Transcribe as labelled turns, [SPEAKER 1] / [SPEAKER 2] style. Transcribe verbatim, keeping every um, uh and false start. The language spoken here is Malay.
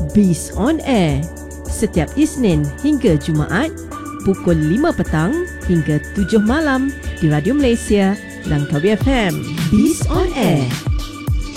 [SPEAKER 1] Beast on Air. Setiap Isnin hingga Jumaat pukul lima petang hingga tujuh malam di Radio Malaysia Langkawi F M. Beast on Air.